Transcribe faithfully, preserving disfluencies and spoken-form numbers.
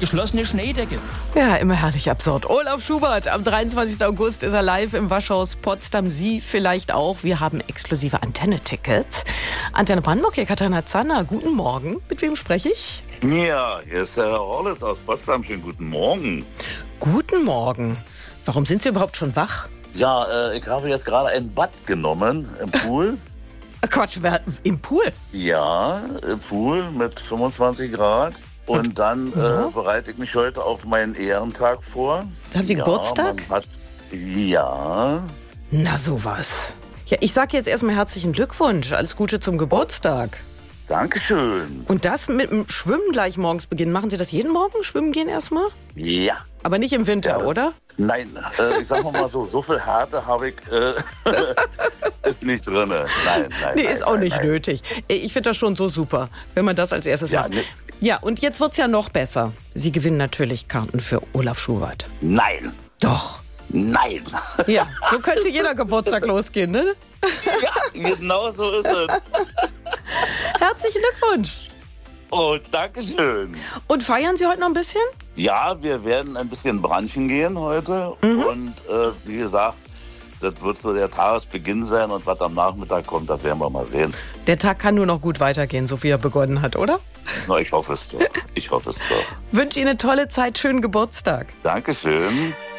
geschlossene Schneedecke. Ja, immer herrlich absurd. Olaf Schubert, am dreiundzwanzigsten August ist er live im Waschhaus Potsdam. Sie vielleicht auch. Wir haben exklusive Antenne-Tickets. Antenne Brandenburg, hier Katharina Zanner. Guten Morgen. Mit wem spreche ich? Ja, hier ist der Herr Orles aus Potsdam. Schönen guten Morgen. Guten Morgen. Warum sind Sie überhaupt schon wach? Ja, äh, ich habe jetzt gerade ein Bad genommen im Pool. Quatsch, wer, im Pool? Ja, im Pool mit fünfundzwanzig Grad. Und dann Ja. äh, bereite ich mich heute auf meinen Ehrentag vor. Haben Sie ja, Geburtstag? man Hat, ja. Na sowas. Ja, ich sage jetzt erstmal herzlichen Glückwunsch. Alles Gute zum Geburtstag. Dankeschön. Und das mit dem Schwimmen gleich morgens beginnen. Machen Sie das jeden Morgen? Schwimmen gehen erstmal? Ja. Aber nicht im Winter, Ja. oder? Nein, äh, ich sag mal so, so viel Härte habe ich, äh, ist nicht drin. Nein, nein, Nee, nein, ist auch nein, nicht nein. nötig. Ich finde das schon so super, wenn man das als erstes Ja, macht. ne- Ja, und jetzt wird's ja noch besser. Sie gewinnen natürlich Karten für Olaf Schubert. Nein, Doch. nein. Ja, so könnte jeder Geburtstag losgehen, ne? Ja, genau so ist es. Herzlichen Glückwunsch. Oh, Dankeschön. Und feiern Sie heute noch ein bisschen? Ja, wir werden ein bisschen branchen gehen heute. Mhm. Und äh, wie gesagt, das wird so der Tagesbeginn sein. Und was am Nachmittag kommt, das werden wir mal sehen. Der Tag kann nur noch gut weitergehen, so wie er begonnen hat, oder? Na, ich hoffe es doch. Ich hoffe es doch. Wünsche Ihnen eine tolle Zeit, schönen Geburtstag. Dankeschön.